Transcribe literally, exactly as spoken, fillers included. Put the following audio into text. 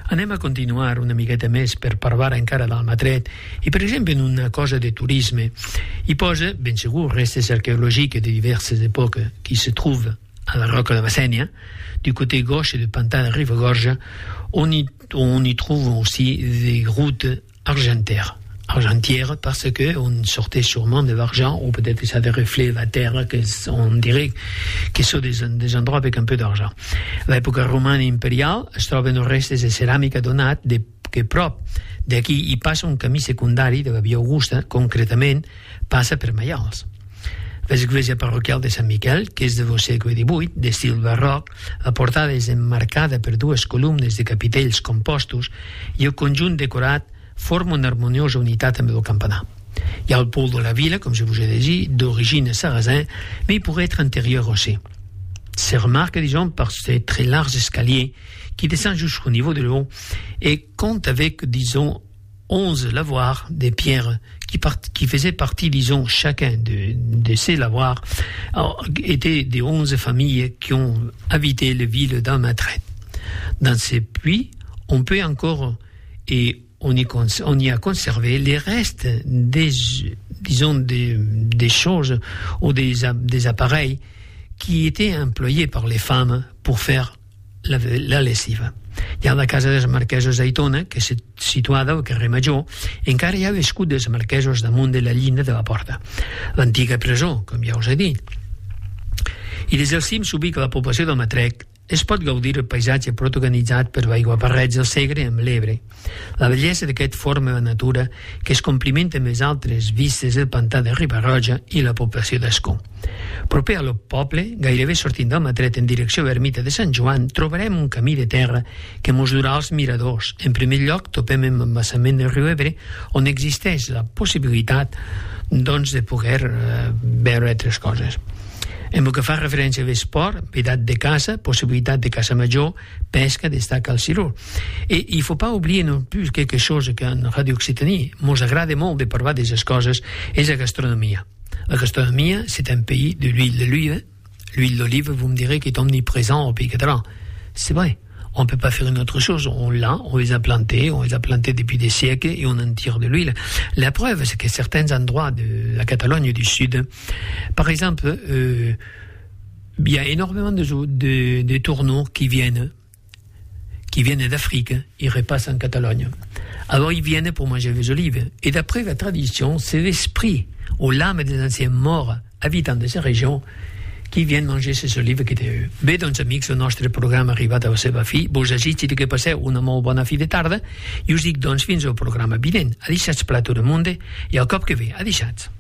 Anem a continuar una miqueta més per parlar encara d'Almatret i, per exemple, en una cosa de turisme. Hi posa, ben segur, restes arqueologiques de diverses èpoques qui se trouvent à la Roca de Bassènia, du côté gauche du pantà de Ribagorja, on y, on y trouve aussi des routes argentières. Argentières parce qu'on sortait sûrement de l'argent, ou peut-être ça des reflets de la terre, que on dirait que sont des, des endroits avec un peu d'argent. A l'època romana imperial es troben els restes de ceràmica donat de, que prop d'aquí hi passa un camí secundari de la Via Augusta, concretament passa per Maials. L'església parroquial de Sant Miquel, que és del segle divuit, d'estil barroc, la portada és emmarcada per dues columnes de capitells compostos i el conjunt decorat forma una harmoniosa unitat amb el campanar. Il y a le pôle de la ville, comme je vous ai dit, d'origine sarrasin, mais il pourrait être antérieur aussi. Se remarque, disons, par ces très larges escaliers qui descendent jusqu'au niveau de l'eau et compte avec, disons, onze lavoirs de pierre qui, part, qui faisaient partie, disons, chacun de, de ces lavoirs alors, étaient des onze familles qui ont habité les villes d'Almatret. Dans ces puits, on peut encore, et on y, on y a conservé les restes des, disons, des, des choses ou des, des appareils qui étaient employés par les femmes pour faire la, la lessive. Hi ha la casa dels marquesos d'Aitona, que és situada al carrer Major, encara hi ha l'escut dels marquesos damunt de la llinda de la porta. L'antiga presó, com ja us he dit. I des del cim s'ubica la població del Matrec. Es pot gaudir el paisatge protagonitzat per l'aiguabarreig del Segre amb l'Ebre. La bellesa d'aquest forma de natura que es complimenta amb les altres vistes del pantà de Riba-roja i la població d'Escó. Proper al poble, gairebé sortint del Matret en direcció a l'ermita de Sant Joan, trobarem un camí de terra que mos durà als miradors. En primer lloc, topem amb l'embassament del riu Ebre, on existeix la possibilitat doncs, de poder uh, veure altres coses. En el que fa referència a l'esport, vedat de caça, possibilitat de caça major, pesca, destaca el Cirur. Et il ne faut pas oublier non plus quelque chose qu'en Radio Occitanie mos agrada molt de parlar d'aquestes coses, és la gastronomia. La gastronomia, c'est un pays de l'huile d'olive. L'huile d'olive, vous me direz, qui est omniprésent au pays catalan. C'est vrai. On ne peut pas faire une autre chose. On l'a, on les a plantés, on les a plantés depuis des siècles et on en tire de l'huile. La preuve, c'est que certains endroits de la Catalogne du Sud, par exemple, euh, il y a énormément de, de, de tourneaux qui viennent, qui viennent d'Afrique, ils repassent en Catalogne. Alors ils viennent pour manger les olives. Et d'après la tradition, c'est l'esprit ou l'âme des anciens morts habitants de ces régions qui viennent manger ces olives que té. Bé, doncs, amics, el nostre programa ha arribat a la seva fi. Vos desitjo que passeu una molt bona fi de tarda i us dic, doncs, fins al programa vinent. Adixats, Plato de Munde, i al cop que ve, adixats.